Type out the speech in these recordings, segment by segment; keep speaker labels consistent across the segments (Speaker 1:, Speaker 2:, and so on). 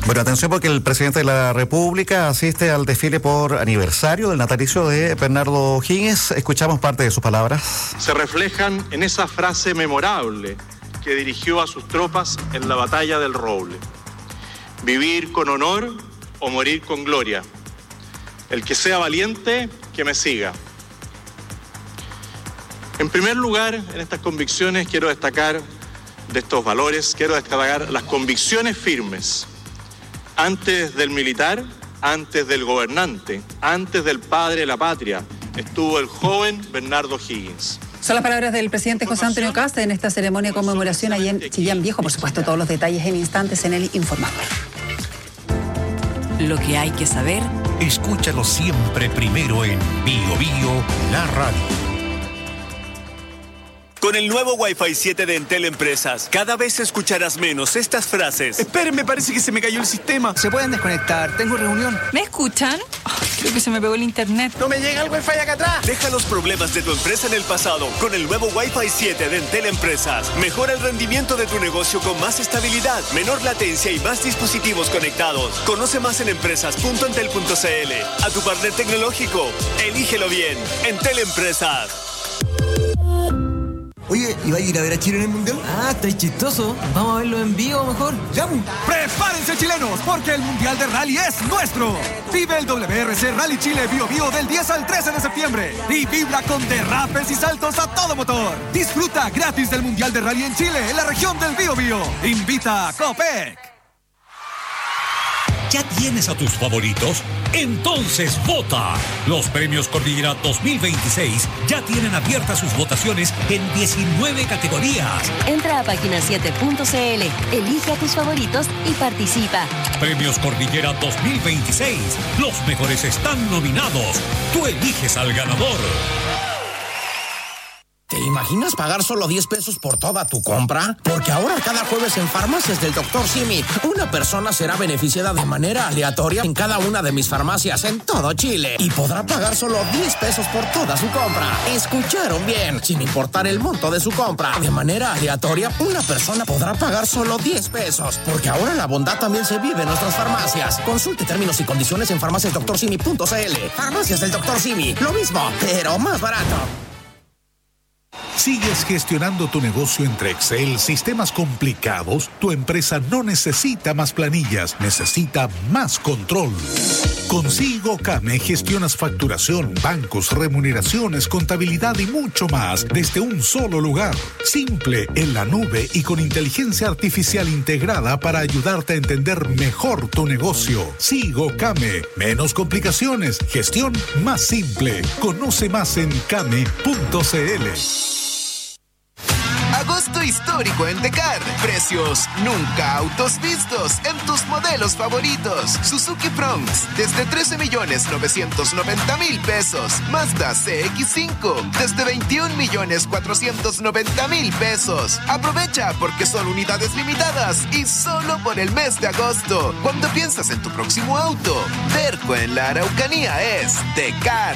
Speaker 1: Bueno, atención porque el presidente de la República asiste al desfile por aniversario del natalicio de Bernardo O'Higgins. Escuchamos parte de sus palabras.
Speaker 2: Se reflejan en esa frase memorable que dirigió a sus tropas en la batalla del Roble. Vivir con honor o morir con gloria. El que sea valiente, que me siga. En primer lugar, en estas convicciones quiero destacar de estos valores, quiero destacar las convicciones firmes. Antes del militar, antes del gobernante, antes del padre de la patria, estuvo el joven Bernardo O'Higgins.
Speaker 3: Son las palabras del presidente José Antonio Kast en esta ceremonia de conmemoración allá en Chillán Viejo. Por supuesto, todos los detalles en instantes en el Informador.
Speaker 4: Lo que hay que saber,
Speaker 5: escúchalo siempre primero en Bio Bio, la radio.
Speaker 6: Con el nuevo Wi-Fi 7 de Entel Empresas, cada vez escucharás menos estas frases.
Speaker 7: Esperen, parece que se me cayó el sistema.
Speaker 8: ¿Se pueden desconectar? Tengo reunión.
Speaker 4: ¿Me escuchan? Creo que se me pegó el internet.
Speaker 7: ¡No me llega el Wi-Fi acá atrás!
Speaker 6: Deja los problemas de tu empresa en el pasado con el nuevo Wi-Fi 7 de Entel Empresas. Mejora el rendimiento de tu negocio con más estabilidad, menor latencia y más dispositivos conectados. Conoce más en empresas.entel.cl. A tu partner tecnológico, elígelo bien. Entel Empresas.
Speaker 8: Oye, ¿y va a ir a ver a Chile en el Mundial?
Speaker 9: Ah, está chistoso. Vamos a verlo en vivo mejor.
Speaker 8: ¡Vamos!
Speaker 10: ¡Prepárense, chilenos! Porque el Mundial de Rally es nuestro. Vive el WRC Rally Chile Bio Bio del 10 al 13 de septiembre. Y vibra con derrapes y saltos a todo motor. Disfruta gratis del Mundial de Rally en Chile, en la región del Bio Bio. Invita a Copec.
Speaker 5: ¿Ya tienes a tus favoritos? Entonces vota. Los premios Cordillera 2026 ya tienen abiertas sus votaciones en 19 categorías.
Speaker 11: Entra a página7.cl, elige a tus favoritos y participa.
Speaker 5: Premios Cordillera 2026. Los mejores están nominados. Tú eliges al ganador.
Speaker 12: ¿Te imaginas pagar solo 10 pesos por toda tu compra? Porque ahora cada jueves en Farmacias del Dr. Simi, una persona será beneficiada de manera aleatoria en cada una de mis farmacias en todo Chile y podrá pagar solo 10 pesos por toda su compra. ¿Escucharon bien? Sin importar el monto de su compra. De manera aleatoria, una persona podrá pagar solo 10 pesos. Porque ahora la bondad también se vive en nuestras farmacias. Consulte términos y condiciones en farmaciasdoctorsimi.cl. Farmacias del Dr. Simi, lo mismo, pero más barato.
Speaker 13: ¿Sigues gestionando tu negocio entre Excel, sistemas complicados? Tu empresa no necesita más planillas, necesita más control. Con SIGOCAME gestionas facturación, bancos, remuneraciones, contabilidad y mucho más desde un solo lugar. Simple, en la nube y con inteligencia artificial integrada para ayudarte a entender mejor tu negocio. SIGOCAME, menos complicaciones, gestión más simple. Conoce más en came.cl.
Speaker 14: Agosto histórico en Tecar. Precios nunca autos vistos en tus modelos favoritos. Suzuki Fronx desde 13.990.000 pesos. Mazda CX-5 desde 21.490.000 pesos. Aprovecha porque son unidades limitadas y solo por el mes de agosto. Cuando piensas en tu próximo auto, Derco en la Araucanía es Tecar.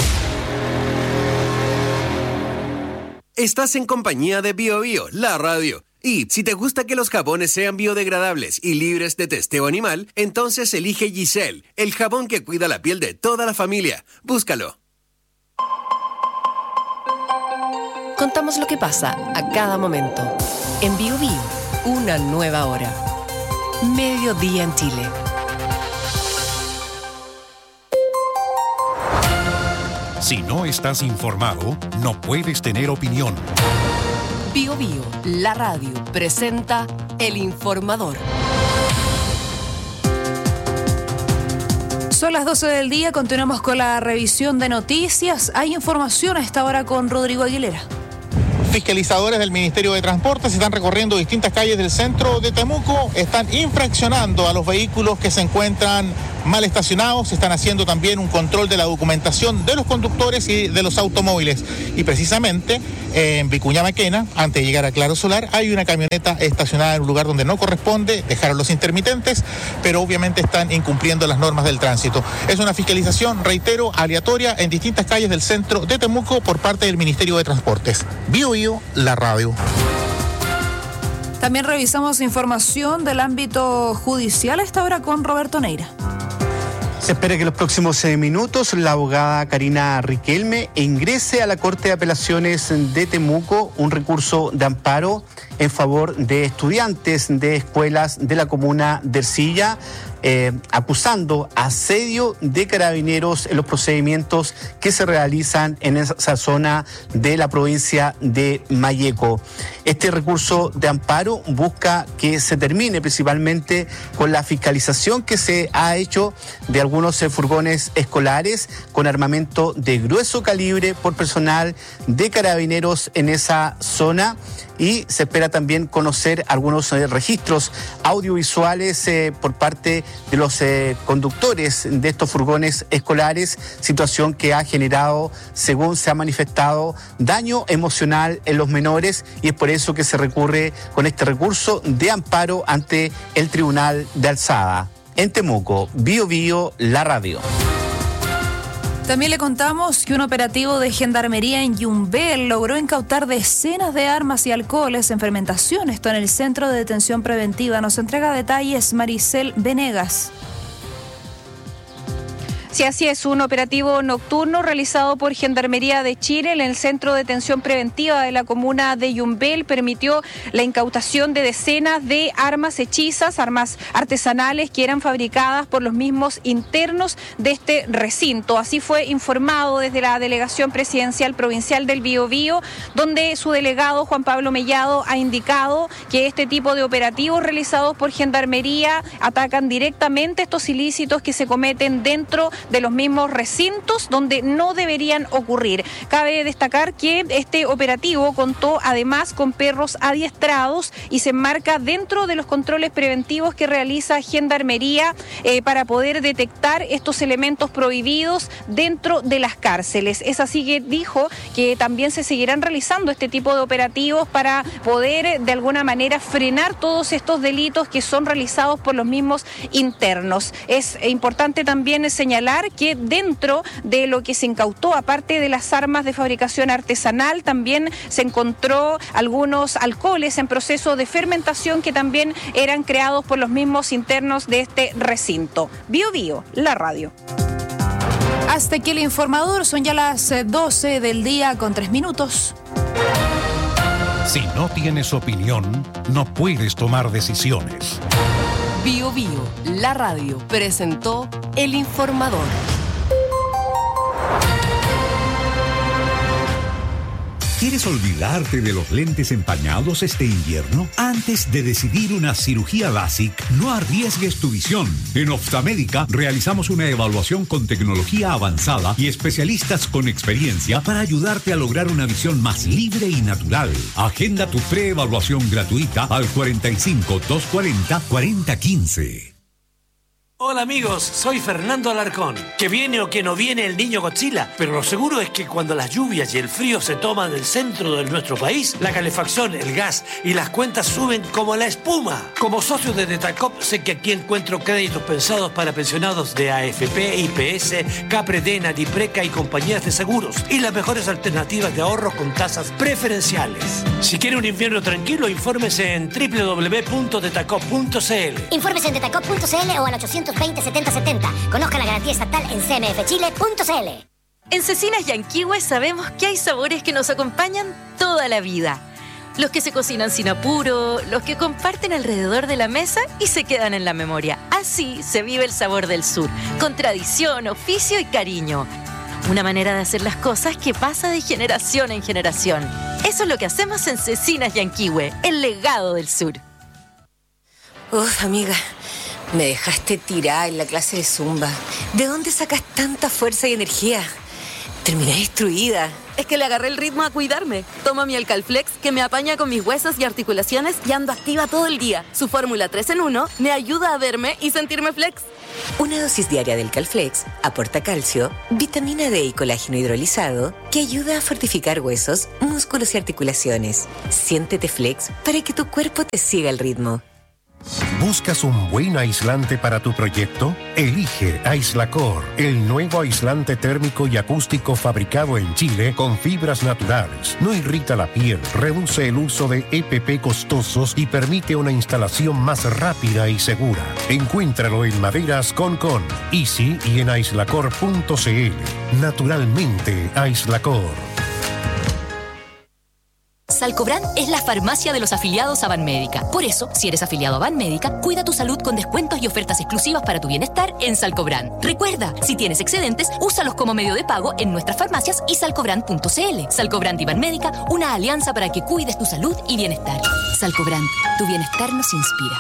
Speaker 6: Estás en compañía de Bio Bio, la radio. Y si te gusta que los jabones sean biodegradables y libres de testeo animal, entonces elige Giselle, el jabón que cuida la piel de toda la familia. Búscalo.
Speaker 4: Contamos lo que pasa a cada momento. En Bio Bio, una nueva hora. Mediodía en Chile.
Speaker 5: Si no estás informado, no puedes tener opinión.
Speaker 4: Bio Bio, la radio, presenta El Informador.
Speaker 3: Son las 12 del día, continuamos con la revisión de noticias. Hay información a esta hora con Rodrigo Aguilera.
Speaker 15: Fiscalizadores del Ministerio de Transportes están recorriendo distintas calles del centro de Temuco, están infraccionando a los vehículos que se encuentran mal estacionados, están haciendo también un control de la documentación de los conductores y de los automóviles. Y precisamente en Vicuña Maquena, antes de llegar a Claro Solar, hay una camioneta estacionada en un lugar donde no corresponde, dejaron los intermitentes, pero obviamente están incumpliendo las normas del tránsito. Es una fiscalización, reitero, aleatoria en distintas calles del centro de Temuco por parte del Ministerio de Transportes. Bio Bio, la radio.
Speaker 16: También revisamos información del ámbito judicial a esta hora con Roberto Neira.
Speaker 17: Se espera que en los próximos minutos la abogada Karina Riquelme ingrese a la Corte de Apelaciones de Temuco un recurso de amparo en favor de estudiantes de escuelas de la comuna de Ercilla, acusando asedio de carabineros en los procedimientos que se realizan en esa zona de la provincia de Malleco. Este recurso de amparo busca que se termine principalmente con la fiscalización que se ha hecho de algunos furgones escolares con armamento de grueso calibre por personal de carabineros en esa zona, y se espera también conocer algunos registros audiovisuales por parte de los conductores de estos furgones escolares, situación que ha generado, según se ha manifestado, daño emocional en los menores, y es por eso que se recurre con este recurso de amparo ante el Tribunal de Alzada. En Temuco, Bío Bío, la radio.
Speaker 16: También le contamos que un operativo de gendarmería en Yumbel logró incautar decenas de armas y alcoholes en fermentación. Esto en el Centro de Detención Preventiva. Nos entrega detalles Maricel Venegas.
Speaker 18: Sí, así es, un operativo nocturno realizado por Gendarmería de Chile en el Centro de Detención Preventiva de la comuna de Yumbel permitió la incautación de decenas de armas hechizas, armas artesanales que eran fabricadas por los mismos internos de este recinto. Así fue informado desde la Delegación Presidencial Provincial del Biobío, donde su delegado Juan Pablo Mellado ha indicado que este tipo de operativos realizados por Gendarmería atacan directamente estos ilícitos que se cometen dentro de los mismos recintos donde no deberían ocurrir. Cabe destacar que este operativo contó además con perros adiestrados y se enmarca dentro de los controles preventivos que realiza Gendarmería para poder detectar estos elementos prohibidos dentro de las cárceles. Es así que dijo que también se seguirán realizando este tipo de operativos para poder de alguna manera frenar todos estos delitos que son realizados por los mismos internos. Es importante también señalar que dentro de lo que se incautó, aparte de las armas de fabricación artesanal, también se encontró algunos alcoholes en proceso de fermentación que también eran creados por los mismos internos de este recinto. Bío Bío, la radio.
Speaker 16: Hasta aquí el informador, son ya las 12 del día con 3 minutos.
Speaker 5: Si no tienes opinión, no puedes tomar decisiones.
Speaker 4: Bío Bío, la radio, presentó El Informador.
Speaker 5: ¿Quieres olvidarte de los lentes empañados este invierno? Antes de decidir una cirugía LASIK, no arriesgues tu visión. En Optamédica realizamos una evaluación con tecnología avanzada y especialistas con experiencia para ayudarte a lograr una visión más libre y natural. Agenda tu preevaluación gratuita al 45 240 4015.
Speaker 19: Hola amigos, soy Fernando Alarcón. Que viene o que no viene el niño Godzilla, pero lo seguro es que cuando las lluvias y el frío se toman el centro de nuestro país, la calefacción, el gas y las cuentas suben como la espuma. Como socio de Detacop sé que aquí encuentro créditos pensados para pensionados de AFP, IPS, Capredena, Dipreca y compañías de seguros y las mejores alternativas de ahorro con tasas preferenciales. Si quiere un invierno tranquilo, infórmese en www.detacop.cl.
Speaker 20: Infórmese en detacop.cl o al 820-7070. Conozca la garantía estatal en cmfchile.cl.
Speaker 21: En Cecinas Yanquihue sabemos que hay sabores que nos acompañan toda la vida. Los que se cocinan sin apuro, los que comparten alrededor de la mesa y se quedan en la memoria. Así se vive el sabor del sur, con tradición, oficio y cariño. Una manera de hacer las cosas que pasa de generación en generación. Eso es lo que hacemos en Cecinas Yanquihue, el legado del sur.
Speaker 22: Uf, amiga, me dejaste tirada en la clase de Zumba. ¿De dónde sacas tanta fuerza y energía? Terminé destruida.
Speaker 23: Es que le agarré el ritmo a cuidarme. Tomo mi Alcalflex, que me apaña con mis huesos y articulaciones y ando activa todo el día. Su fórmula 3 en 1 me ayuda a verme y sentirme flex.
Speaker 22: Una dosis diaria del Calflex aporta calcio, vitamina D y colágeno hidrolizado que ayuda a fortificar huesos, músculos y articulaciones. Siéntete flex para que tu cuerpo te siga el ritmo.
Speaker 1: ¿Buscas un buen aislante para tu proyecto? Elige Aislacor, el nuevo aislante térmico y acústico fabricado en Chile con fibras naturales. No irrita la piel, reduce el uso de EPP costosos y permite una instalación más rápida y segura. Encuéntralo en Maderas Concon, Easy y en aislacor.cl. Naturalmente, Aislacor.
Speaker 2: Salcobran es la farmacia de los afiliados a Banmédica. Por eso, si eres afiliado a Banmédica, cuida tu salud con descuentos y ofertas exclusivas para tu bienestar en Salcobran. Recuerda, si tienes excedentes, úsalos como medio de pago en nuestras farmacias y salcobran.cl. Salcobran y Banmédica, una alianza para que cuides tu salud y bienestar. Salcobran, tu bienestar nos inspira.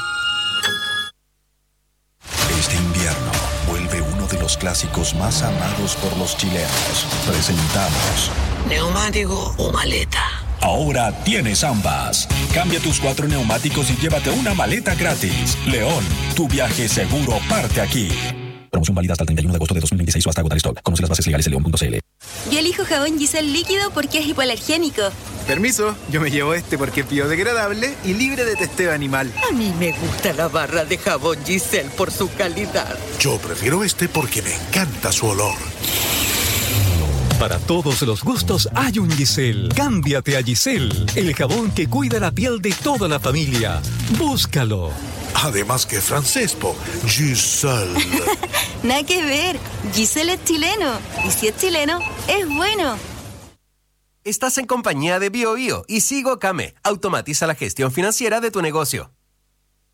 Speaker 7: Este invierno vuelve uno de los clásicos más amados por los chilenos. Presentamos
Speaker 24: ¿neumático o maleta?
Speaker 7: Ahora tienes ambas. Cambia tus 4 neumáticos y llévate una maleta gratis. León, tu viaje seguro parte aquí. Promoción válida hasta el 31 de agosto de 2026 o hasta agotar stock. Conoce las bases legales en león.cl.
Speaker 23: Yo elijo jabón Giselle líquido porque es hipoalergénico.
Speaker 8: Permiso, yo me llevo este porque es biodegradable y libre de testeo animal.
Speaker 24: A mí me gusta la barra de jabón Giselle por su calidad.
Speaker 13: Yo prefiero este porque me encanta su olor.
Speaker 5: Para todos los gustos hay un Giselle. Cámbiate a Giselle, el jabón que cuida la piel de toda la familia. Búscalo.
Speaker 13: Además que francés, po. Giselle.
Speaker 23: Nada que ver. Giselle es chileno. Y si es chileno, es bueno.
Speaker 25: Estás en compañía de BioBio y Sigo Kame. Automatiza la gestión financiera de tu negocio.